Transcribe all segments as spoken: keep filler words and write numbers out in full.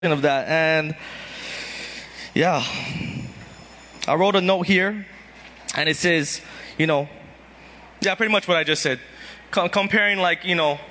of that. And yeah, I wrote a note here, and it says, you know, yeah, pretty much what I just said. Com- comparing, like, you know,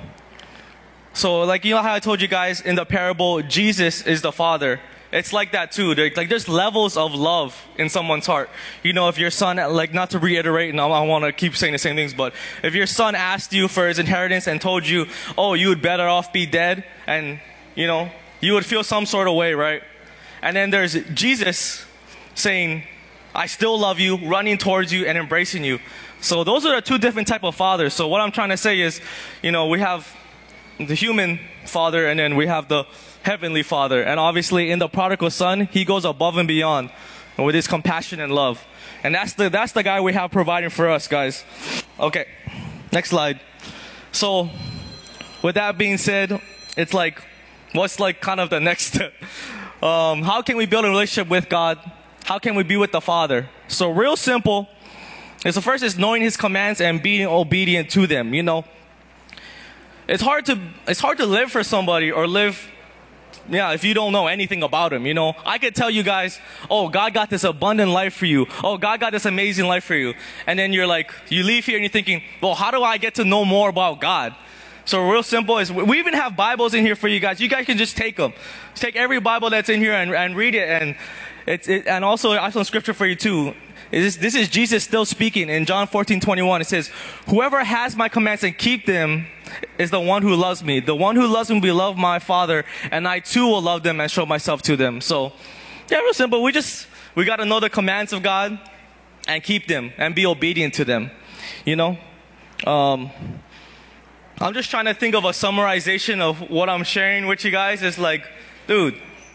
so like, you know how I told you guys in the parable, Jesus is the Father. It's like that too. There, like, there's levels of love in someone's heart. You know, if your son, like, not to reiterate, and I, I want to keep saying the same things, but if your son asked you for his inheritance and told you, oh, you would better off be dead, and, you know, you would feel some sort of way, right? And then there's Jesus saying, I still love you, running towards you and embracing you. So those are the two different type of fathers. So what I'm trying to say is, you know, we have the human father, and then we have the heavenly Father. And obviously in the prodigal son, he goes above and beyond with his compassion and love. And that's the that's the guy we have providing for us, guys. Okay, next slide. So with that being said, it's like, what's like kind of the next step? Um, how can we build a relationship with God? How can we be with the Father? So real simple. Is the first is knowing His commands and being obedient to them. You know, it's hard to it's hard to live for somebody or live, yeah, if you don't know anything about Him. You know, I could tell you guys, oh, God got this abundant life for you. Oh, God got this amazing life for you. And then you're like, you leave here and you're thinking, well, how do I get to know more about God? So real simple is, we even have Bibles in here for you guys. You guys can just take them. Take every Bible that's in here and, and read it. And it's it, and also I have some scripture for you too. This, this is Jesus still speaking in John fourteen twenty-one. It says, whoever has my commands and keep them is the one who loves me. The one who loves me will love my Father, and I too will love them and show myself to them. So yeah, real simple. We just, we got to know the commands of God and keep them and be obedient to them. You know, um, I'm just trying to think of a summarization of what I'm sharing with you guys. It's like, dude,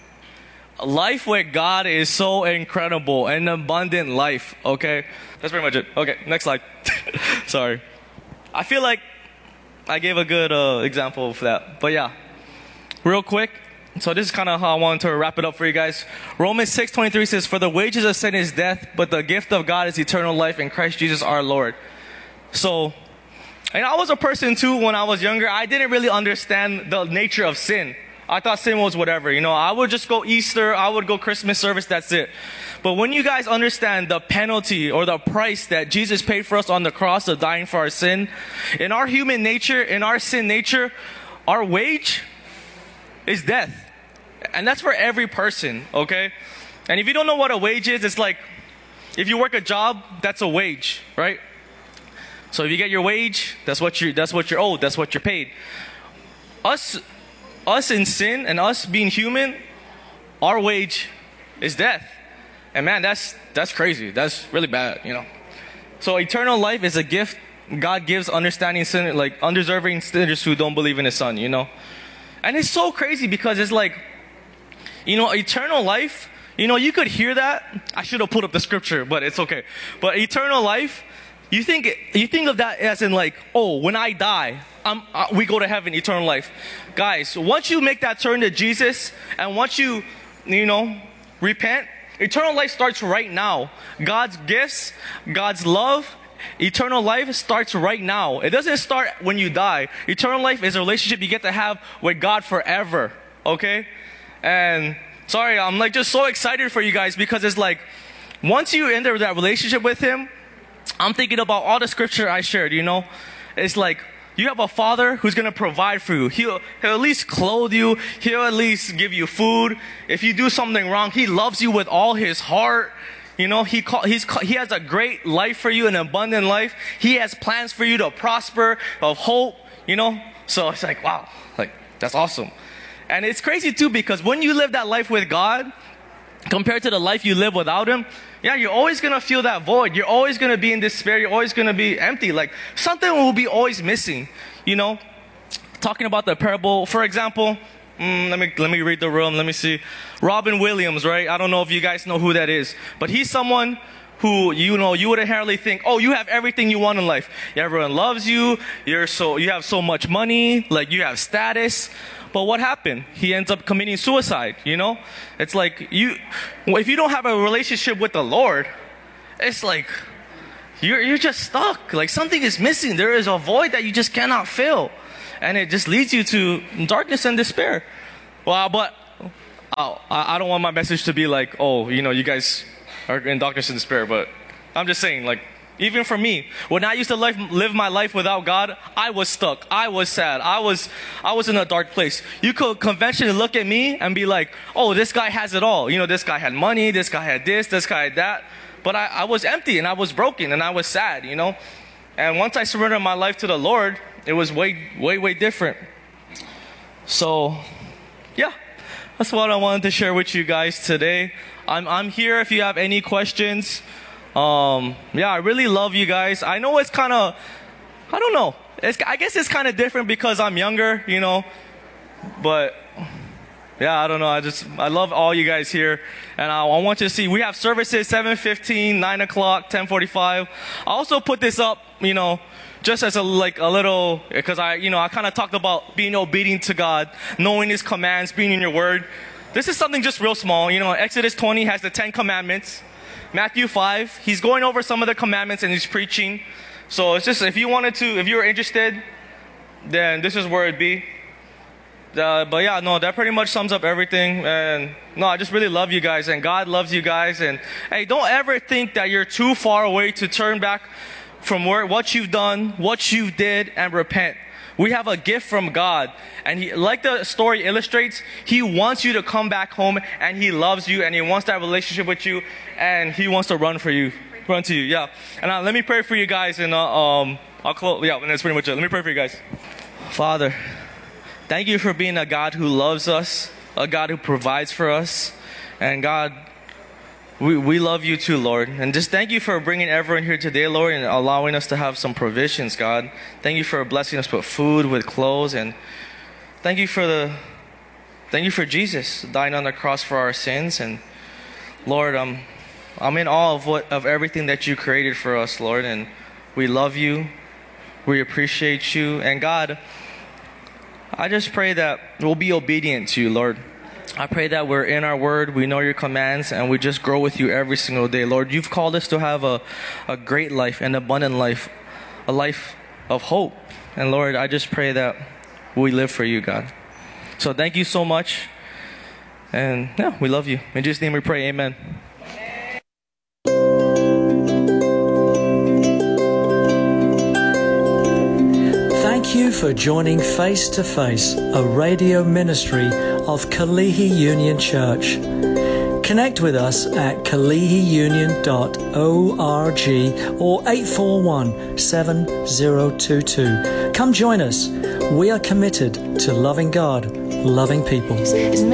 life with God is so incredible, an abundant life, okay? That's pretty much it. Okay, next slide. Sorry. I feel like I gave a good uh, example of that. But yeah, real quick. So this is kind of how I wanted to wrap it up for you guys. Romans six twenty-three says, for the wages of sin is death, but the gift of God is eternal life in Christ Jesus our Lord. So, and I was a person too when I was younger. I didn't really understand the nature of sin. I thought sin was whatever, you know, I would just go Easter, I would go Christmas service, that's it. But when you guys understand the penalty or the price that Jesus paid for us on the cross of dying for our sin, in our human nature, in our sin nature, our wage is death. And that's for every person, okay? And if you don't know what a wage is, it's like, if you work a job, that's a wage, right? So if you get your wage, that's what you that's what you're owed, that's what you're paid. Us Us in sin and us being human, our wage is death. And man, that's that's crazy. That's really bad, you know. So eternal life is a gift God gives understanding sin, like undeserving sinners who don't believe in His Son, you know. And it's so crazy because it's like, you know, eternal life, you know, you could hear that. I should have put up the scripture, but it's okay. But eternal life, you think you think of that as in like, oh, when I die, I'm, uh, we go to heaven, eternal life. Guys, once you make that turn to Jesus, and once you, you know, repent, eternal life starts right now. God's gifts, God's love, eternal life starts right now. It doesn't start when you die. Eternal life is a relationship you get to have with God forever, okay? And sorry, I'm like just so excited for you guys because it's like, once you enter that relationship with Him, I'm thinking about all the scripture I shared, you know? It's like, you have a Father who's going to provide for you. He'll, he'll at least clothe you. He'll at least give you food. If you do something wrong, He loves you with all His heart. You know, he, call, he's, he has a great life for you, an abundant life. He has plans for you to prosper, of hope, you know? So it's like, wow, like, that's awesome. And it's crazy too because when you live that life with God, compared to the life you live without Him, yeah, you're always going to feel that void. You're always going to be in despair. You're always going to be empty. Like, something will be always missing, you know? Talking about the parable, for example, mm, let me let me read the room. Let me see. Robin Williams, right? I don't know if you guys know who that is. But he's someone who, you know, you would inherently think, oh, you have everything you want in life. Everyone loves you. You're so, you have so much money. Like, you have status. But what happened? He ends up committing suicide, you know? It's like, you, if you don't have a relationship with the Lord, it's like, you're, you're just stuck. Like, something is missing. There is a void that you just cannot fill. And it just leads you to darkness and despair. Well, but I, I don't want my message to be like, oh, you know, you guys are in darkness and despair, but I'm just saying, like, even for me, when I used to live, live my life without God, I was stuck. I was sad. I was, I was in a dark place. You could conventionally look at me and be like, oh, this guy has it all. You know, this guy had money, this guy had this, this guy had that. But I, I was empty and I was broken and I was sad, you know. And once I surrendered my life to the Lord, it was way, way, way different. So, yeah, that's what I wanted to share with you guys today. I'm, I'm here if you have any questions. Um, yeah, I really love you guys. I know it's kind of, I don't know. It's, I guess it's kind of different because I'm younger, you know. But, yeah, I don't know. I just, I love all you guys here. And I, I want you to see, we have services seven fifteen, nine o'clock, ten forty-five. I also put this up, you know, just as a, like, a little, because I, you know, I kind of talked about being obedient to God, knowing His commands, being in your word. This is something just real small. You know, Exodus twenty has the Ten Commandments. Matthew five, he's going over some of the commandments and he's preaching. So it's just, if you wanted to, if you were interested, then this is where it'd be. Uh, but yeah, no, that pretty much sums up everything. And no, I just really love you guys and God loves you guys. And hey, don't ever think that you're too far away to turn back from where, what you've done, what you did, and repent. We have a gift from God. And he, like the story illustrates, He wants you to come back home and He loves you and He wants that relationship with you and He wants to run for you, run to you, yeah. And uh, let me pray for you guys and uh, um, I'll close, yeah, and that's pretty much it. Let me pray for you guys. Father, thank you for being a God who loves us, a God who provides for us, and God, We, we love you too, Lord. And just thank you for bringing everyone here today, Lord, and allowing us to have some provisions, God. Thank you for blessing us with food, with clothes, and thank you for the, thank you for Jesus dying on the cross for our sins. And Lord, um, I'm in awe of what, of everything that you created for us, Lord, and we love you. We appreciate you. And God, I just pray that we'll be obedient to you, Lord. I pray that we're in our word, we know your commands, and we just grow with you every single day. Lord, you've called us to have a, a great life, an abundant life, a life of hope. And Lord, I just pray that we live for you, God. So thank you so much. And yeah, we love you. In Jesus' name we pray, amen. Thank you for joining Face to Face, a radio ministry of Kalihi Union Church. Connect with us at kalihi union dot org or eight four one, seven zero two two. Come join us. We are committed to loving God, loving people.